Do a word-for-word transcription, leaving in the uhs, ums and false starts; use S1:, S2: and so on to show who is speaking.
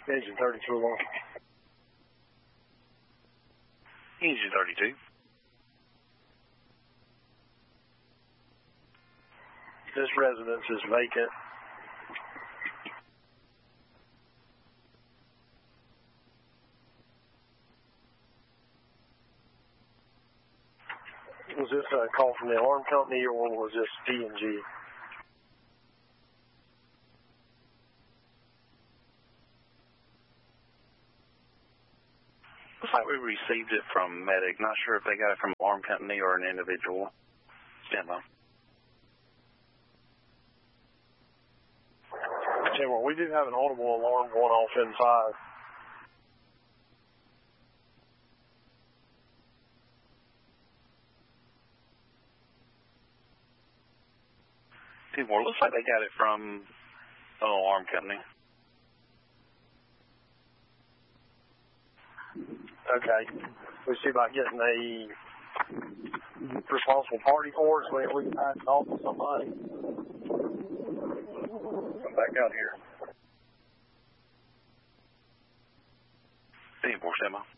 S1: Engine thirty-two alarm.
S2: Engine thirty-two.
S1: This residence is vacant. Was this a call from the alarm company or was this P and G?
S2: Looks like we received it from Medic. Not sure if they got it from an alarm company or an individual. Stand by.
S1: Yeah, well, we do have an audible alarm going off inside.
S2: Two more. Looks like they got it from an alarm company.
S1: Okay. We see about getting a responsible party for it, so we can pass it off to somebody. Come back out here.
S2: Any more, stand by.